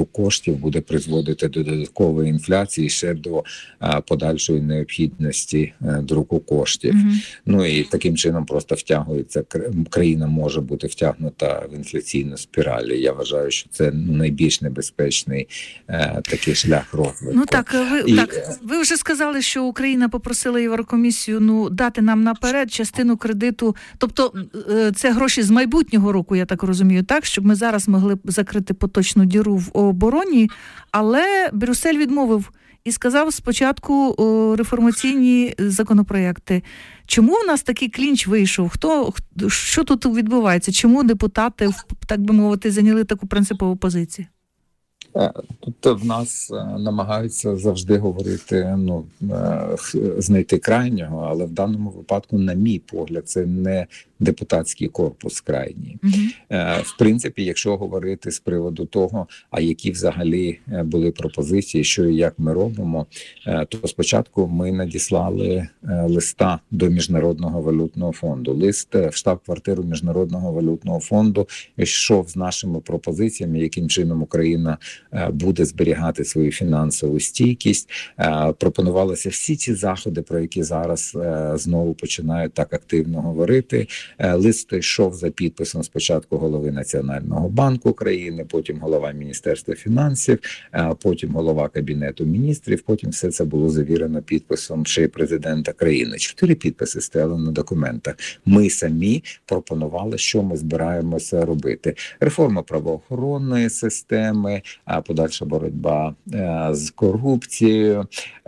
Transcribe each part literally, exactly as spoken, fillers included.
коштів буде призводити до додаткової інфляції, ще до подальшої необхідності друку коштів. Mm-hmm. Ну і таким чином просто втягується, країна може бути втягнута в інфляційну спіраль. Я вважаю, що це найбільш небезпечний е, такий шлях розвитку. Ну так, ви, і... так, ви вже сказали, що Україна попросила Єврокомісію ну, дати нам наперед частину кредиту, тобто це гроші з майбутнього року, я так розумію, так, щоб ми зараз могли закрити поточну діру в обороні, але Брюссель відмовив і сказав спочатку о, реформаційні законопроекти. Чому в нас такий клінч вийшов? Хто, що тут відбувається? Чому депутати, так би мовити, зайняли таку принципову позицію? Тут в нас намагаються завжди говорити, ну, знайти крайнього, але в даному випадку, на мій погляд, це не депутатський корпус крайній. Mm-hmm. В принципі, якщо говорити з приводу того, а які взагалі були пропозиції, що і як ми робимо, то спочатку ми надіслали листа до Міжнародного валютного фонду. Лист в штаб-квартиру Міжнародного валютного фонду йшов з нашими пропозиціями, яким чином Україна буде зберігати свою фінансову стійкість. Пропонувалися всі ці заходи, про які зараз знову починають так активно говорити. Лист йшов за підписом спочатку голови Національного банку України, потім голова Міністерства фінансів, потім голова Кабінету міністрів, потім все це було завірено підписом ще й президента країни. Чотири підписи стояли на документах. Ми самі пропонували, що ми збираємося робити. Реформа правоохоронної системи, подальша боротьба з корупцією,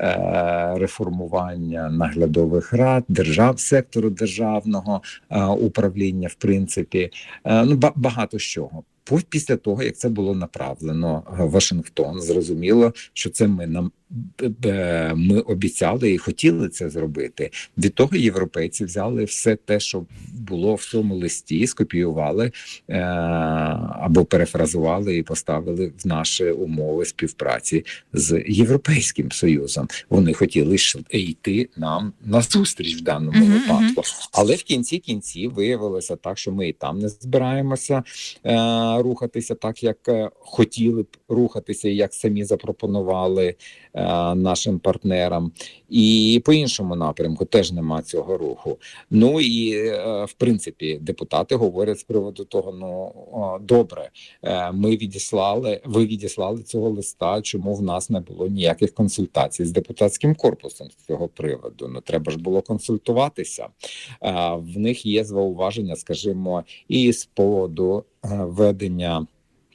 реформування наглядових рад, держав, сектору державного управління, в принципі, ну, багато з чого. Після того, як це було направлено в Вашингтон, зрозуміло, що це ми нам ми обіцяли і хотіли це зробити. Від того європейці взяли все те, що було в цьому листі, скопіювали або перефразували і поставили в наші умови співпраці з Європейським Союзом. Вони хотіли йти нам назустріч в даному mm-hmm. випадку. Але в кінці кінців виявилося так, що ми і там не збираємося рухатися так, як хотіли б рухатися, як самі запропонували нашим партнерам. І по іншому напрямку теж нема цього руху. Ну і, в принципі, депутати говорять з приводу того, ну, добре, ми відіслали, ви відіслали цього листа, чому в нас не було ніяких консультацій з депутатським корпусом з цього приводу. Ну, треба ж було консультуватися. В них є зауваження, скажімо, і з поводу ведення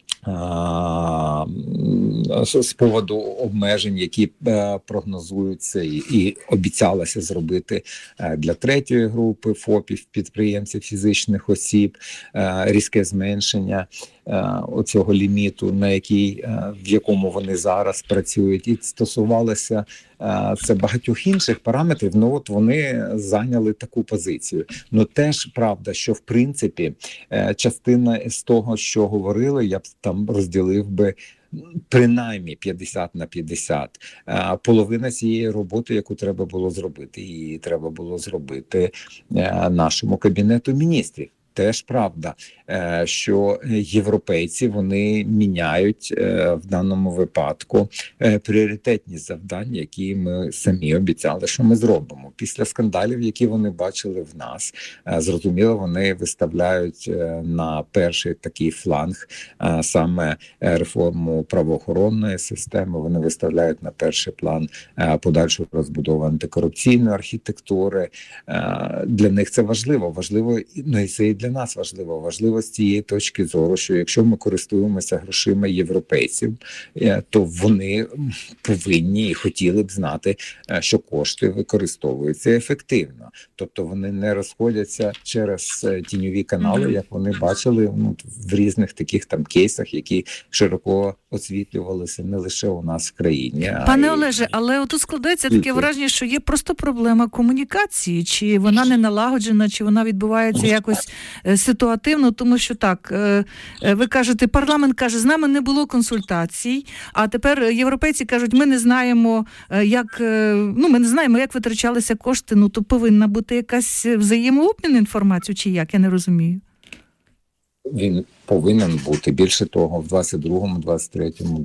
з поводу обмежень, які прогнозуються і, і обіцялося зробити для третьої групи ФОПів, підприємців, фізичних осіб, різке зменшення оцього ліміту, на який, в якому вони зараз працюють, і стосувалося це багатьох інших параметрів. Ну от вони зайняли таку позицію. Ну теж правда, що в принципі частина з того, що говорили, я б там розділив би принаймні п'ятдесят на п'ятдесят. Половина цієї роботи, яку треба було зробити, її треба було зробити нашому Кабінету міністрів. Теж правда, що європейці, вони міняють в даному випадку пріоритетні завдання, які ми самі обіцяли, що ми зробимо. Після скандалів, які вони бачили в нас, зрозуміло, вони виставляють на перший такий фланг саме реформу правоохоронної системи, вони виставляють на перший план подальшу розбудову антикорупційної архітектури. Для них це важливо, важливо, ну і це і для нас важливо. Важливо з цієї точки зору, що якщо ми користуємося грошима європейців, то вони повинні і хотіли б знати, що кошти використовуються ефективно. Тобто вони не розходяться через тіньові канали, як вони бачили, ну, в різних таких там кейсах, які широко освітлювалися не лише у нас в країні. Пане Олеже, але отут складається таке враження, що є просто проблема комунікації, чи вона не налагоджена, чи вона відбувається якось ситуативно, тому що так, ви кажете, парламент каже, з нами не було консультацій, а тепер європейці кажуть, ми не знаємо, як, ну, ми не знаємо, як витрачалися кошти, ну, то повинна бути якась взаємообмін інформацією, чи як, я не розумію. Він повинен бути. Більше того, в двадцять другому - двадцять третьому